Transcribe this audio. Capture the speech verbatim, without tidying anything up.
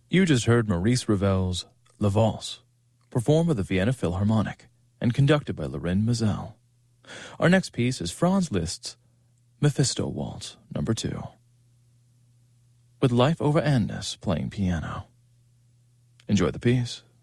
You just heard Maurice Ravel's La Valse, performed by the Vienna Philharmonic and conducted by Lorin Maazel. Our next piece is Franz Liszt's Mephisto Waltz, number two, with Leif Ove Andes playing piano. Enjoy the piece.